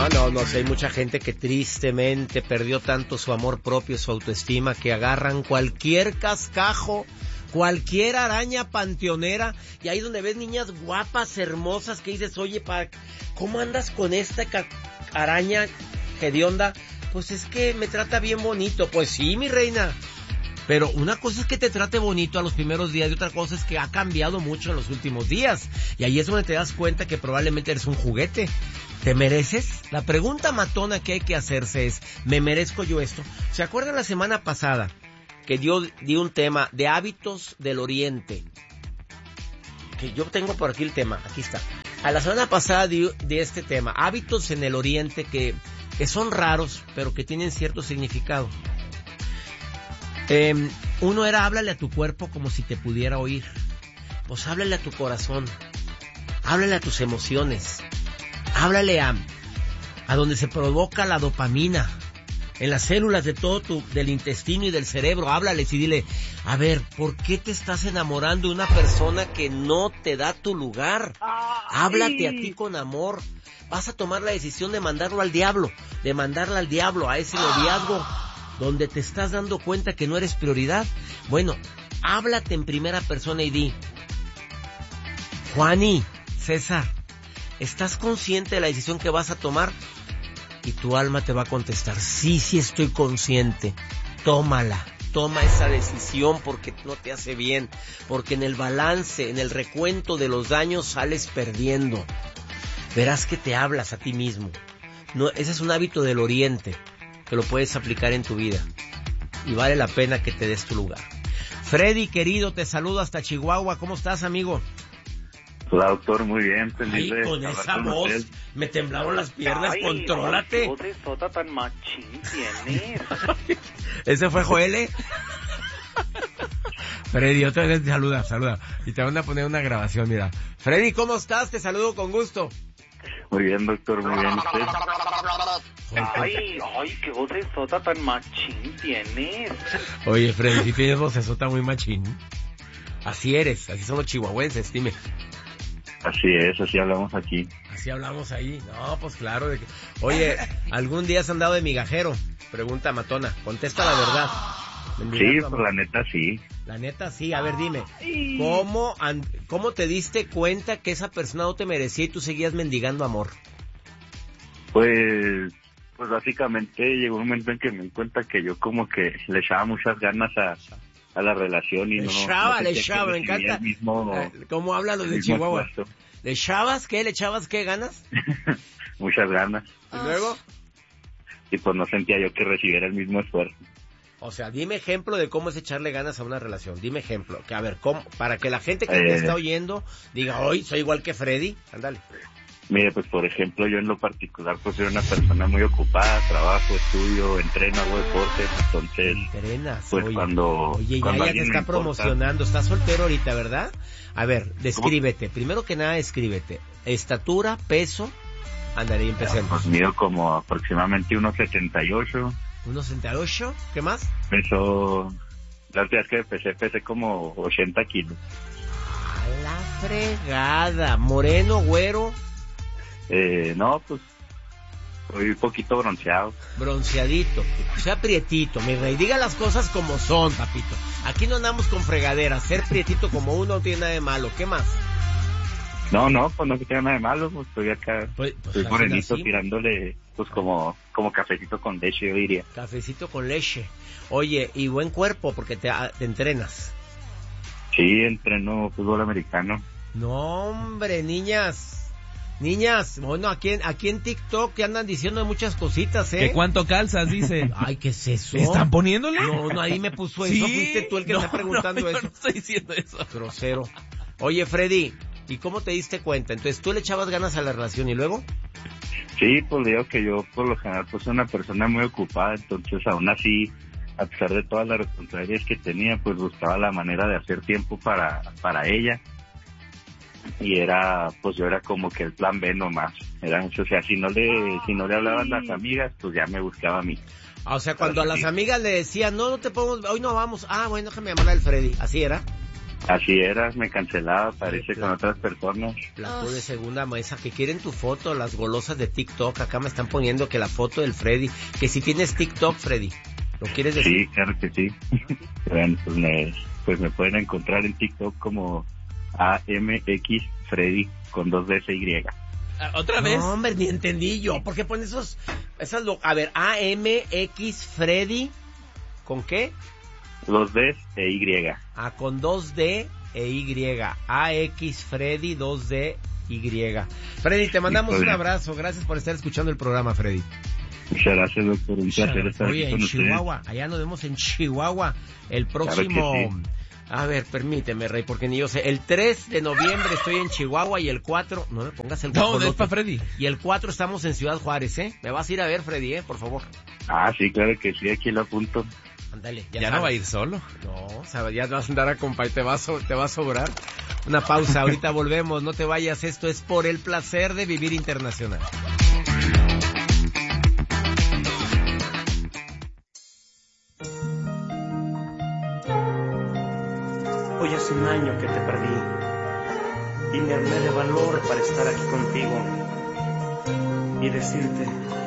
No sé, hay mucha gente que tristemente perdió tanto su amor propio, su autoestima, que agarran cualquier cascajo, cualquier araña panteonera, y ahí donde ves niñas guapas, hermosas, que dices, oye, ¿cómo andas con esta araña hedionda? Pues es que me trata bien bonito. Pues sí, mi reina. Pero una cosa es que te trate bonito a los primeros días y otra cosa es que ha cambiado mucho en los últimos días. Y ahí es donde te das cuenta que probablemente eres un juguete. ¿Te mereces? La pregunta matona que hay que hacerse es, ¿me merezco yo esto? ¿Se acuerdan la semana pasada que di un tema de hábitos del Oriente? Que yo tengo por aquí el tema, aquí está. A la semana pasada di este tema, hábitos en el Oriente que son raros, pero que tienen cierto significado. Uno era, háblale a tu cuerpo como si te pudiera oír. Pues háblale a tu corazón, háblale a tus emociones, háblale a donde se provoca la dopamina, en las células de del intestino y del cerebro. Háblales y dile, a ver, ¿por qué te estás enamorando de una persona que no te da tu lugar? Háblate a ti con amor. Vas a tomar la decisión de mandarlo al diablo, de mandarla al diablo, a ese noviazgo donde te estás dando cuenta que no eres prioridad. Bueno, háblate en primera persona y di, Juani, César, ¿estás consciente de la decisión que vas a tomar? Y tu alma te va a contestar, sí estoy consciente. Tómala, toma esa decisión porque no te hace bien, porque en el balance, en el recuento de los daños sales perdiendo. Verás que te hablas a ti mismo. No, ese es un hábito del Oriente que lo puedes aplicar en tu vida y vale la pena que te des tu lugar. Freddy, querido, te saludo hasta Chihuahua. ¿Cómo estás, amigo? Hola, doctor, muy bien. Feliz de con esa voz usted. me temblaron las piernas. Contrólate. ¿Qué voz de sota tan machín tienes? ¿Ese fue Joel? Freddy, otra vez te saluda. Y te van a poner una grabación, mira. Freddy, ¿cómo estás? Te saludo con gusto. Muy bien, doctor, muy bien. ¿Usted? Ay, qué voz de sota tan machín tienes. Oye, Freddy, si tienes voz de sota muy machín. Así eres, así son los chihuahuenses, dime. Así es, así hablamos aquí. Así hablamos ahí. No, pues claro. Oye, ¿algún día has andado de migajero? Pregunta matona. Contesta la verdad. Sí, pues la neta sí. La neta sí. A ver, dime. ¿Cómo te diste cuenta que esa persona no te merecía y tú seguías mendigando amor? Pues básicamente llegó un momento en que me di cuenta que yo como que le echaba muchas ganas a la relación y le echaba, me encanta. ¿Cómo habla lo de Chihuahua? Esfuerzo. ¿Le echabas qué? ¿Le echabas qué ganas? Muchas ganas. ¿Y luego? Y pues no sentía yo que recibiera el mismo esfuerzo. O sea, dime ejemplo de cómo es echarle ganas a una relación. Dime ejemplo. Que a ver, ¿cómo? Para que la gente que me está oyendo diga, hoy soy igual que Freddy. Ándale. Mire, pues por ejemplo, yo en lo particular pues soy una persona muy ocupada, trabajo, estudio, entreno, hago deporte, entonces... ¿Entrenas? Pues oye, cuando... Oye, cuando ya te está promocionando, estás soltero ahorita, ¿verdad? A ver, descríbete, ¿cómo? Primero que nada, descríbete. Estatura, peso, ándale, y empecemos. Pues mido como aproximadamente 1.78. ¿1.78? ¿Qué más? Peso... La última vez que pesé como 80 kilos. A la fregada, moreno, güero... No, pues soy un poquito bronceado. Bronceadito, o sea, prietito, mi rey. Diga las cosas como son, papito. Aquí no andamos con fregaderas. Ser prietito como uno no tiene nada de malo. ¿Qué más? No, pues no tiene nada de malo. Pues estoy acá, estoy morenito tirándole, pues como cafecito con leche, yo diría. Cafecito con leche. Oye, y buen cuerpo porque te entrenas. Sí, entreno fútbol americano. No, hombre, niñas, bueno, aquí en TikTok que andan diciendo muchas cositas, ¿Que cuánto calzas, dice? Ay, ¿qué es eso? ¿Están poniéndole? No, nadie me puso eso, ¿Sí? Fuiste tú el que está preguntando eso. No estoy diciendo eso. Grosero. Oye, Freddy, ¿y cómo te diste cuenta? Entonces, ¿tú le echabas ganas a la relación y luego? Sí, pues digo que yo por lo general pues soy una persona muy ocupada, entonces aún así, a pesar de todas las responsabilidades que tenía, pues buscaba la manera de hacer tiempo para ella. Y yo era como que el plan B nomás. O sea, si no le hablaban las amigas, pues ya me buscaba a mí. O sea, cuando a las amigas le decían, no te podemos, hoy no vamos. Ah, bueno, déjame llamar al Freddy. ¿Así era? Así era, me cancelaba, parece, con otras personas. Plato de segunda mesa, que quieren tu foto, las golosas de TikTok. Acá me están poniendo que la foto del Freddy, que si tienes TikTok, Freddy, ¿lo quieres decir? Sí, claro que sí. Bueno, pues me pueden encontrar en TikTok como AMX Freddy con 2 Ds y. ¿Otra vez? No, hombre, ni entendí yo. ¿Por qué pones a ver, AMX Freddy, ¿con qué? 2 Ds e Y. Con 2D e Y. AX Freddy 2D Y. Freddy, te mandamos un abrazo. Gracias por estar escuchando el programa, Freddy. Muchas gracias, doctor. Un placer estar Oye, aquí con en ustedes. Chihuahua. Allá nos vemos en Chihuahua el próximo... Claro que sí. A ver, permíteme, Rey, porque ni yo sé. El 3 de noviembre estoy en Chihuahua y el 4... No me pongas el No, guajolote. es para Freddy. Y el 4 estamos en Ciudad Juárez, ¿eh? Me vas a ir a ver, Freddy, por favor. Sí, claro que sí, aquí lo apunto. Ándale, Ya no va a ir solo. No, sabes, ya vas a andar a acompañar, te va a sobrar. Una pausa, ahorita volvemos, no te vayas, esto es Por el Placer de Vivir Internacional. Hoy hace un año que te perdí y me armé de valor para estar aquí contigo y decirte